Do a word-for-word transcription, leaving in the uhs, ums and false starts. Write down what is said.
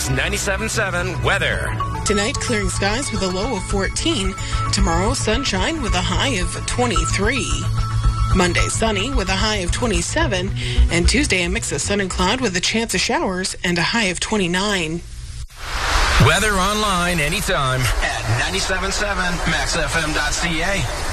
News ninety-seven point seven weather. Tonight, clearing skies with a low of fourteen. Tomorrow, sunshine with a high of twenty-three. Monday, sunny with a high of twenty-seven. And Tuesday, a mix of sun and cloud with a chance of showers and a high of twenty-nine. Weather online anytime at ninety-seven point seven max f m dot c a.